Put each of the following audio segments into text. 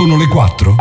Sono le 4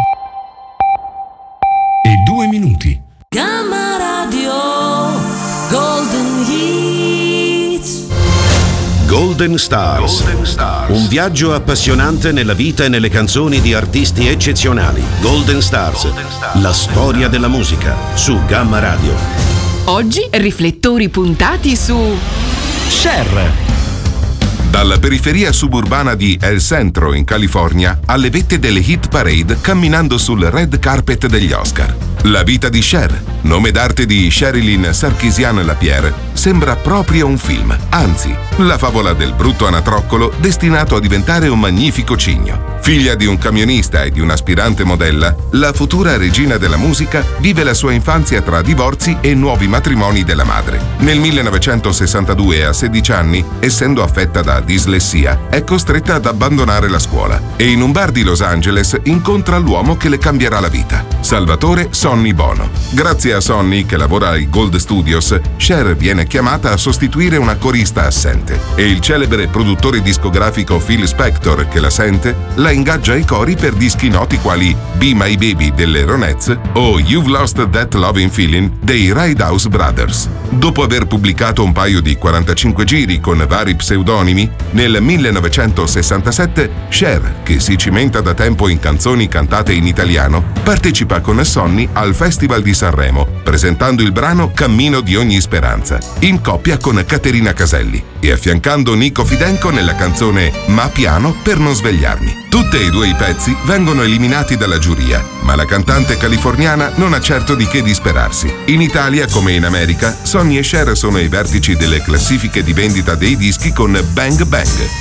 e 2 minuti. Gamma Radio Golden Hits. Golden Stars. Un viaggio appassionante nella vita e nelle canzoni di artisti eccezionali. Golden Stars. La storia della musica su Gamma Radio. Oggi riflettori puntati su Cher. Dalla periferia suburbana di El Centro, in California, alle vette delle hit parade camminando sul red carpet degli Oscar. La vita di Cher, nome d'arte di Sherilyn Sarkisian Lapierre, sembra proprio un film. Anzi, la favola del brutto anatroccolo destinato a diventare un magnifico cigno. Figlia di un camionista e di un'aspirante modella, la futura regina della musica vive la sua infanzia tra divorzi e nuovi matrimoni della madre. Nel 1962, a 16 anni, essendo affetta da dislessia, è costretta ad abbandonare la scuola e in un bar di Los Angeles incontra l'uomo che le cambierà la vita, Salvatore Sonny Bono. Grazie a Sonny, che lavora ai Gold Studios, Cher viene chiamata a sostituire una corista assente e il celebre produttore discografico Phil Spector, che la sente, la ingaggia ai cori per dischi noti quali Be My Baby delle Ronettes o You've Lost That Loving Feeling dei Ridehouse Brothers. Dopo aver pubblicato un paio di 45 giri con vari pseudonimi, nel 1967 Cher, che si cimenta da tempo in canzoni cantate in italiano, partecipa con Sonny al Festival di Sanremo, presentando il brano Cammino di ogni speranza, in coppia con Caterina Caselli e affiancando Nico Fidenco nella canzone Ma piano per non svegliarmi. Tutti e due i pezzi vengono eliminati dalla giuria, ma la cantante californiana non ha certo di che disperarsi. In Italia, come in America, Sonny e Cher sono ai vertici delle classifiche di vendita dei dischi con Bang Bang,